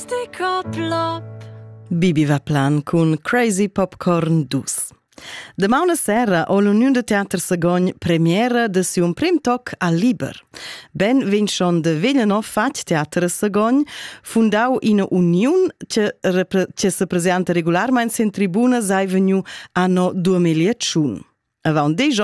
Bibi va plan cun Crazy Popcorn Dus. Damauna sera o l'Uniun de Teater Sagogn premiera de siun prim toc al liber. Ben vegn schon de Veglianov fatg Teater Sagogn, fundau ina uniun che se presenta regularmein in tribuna sai vegnu anno 2001. Avon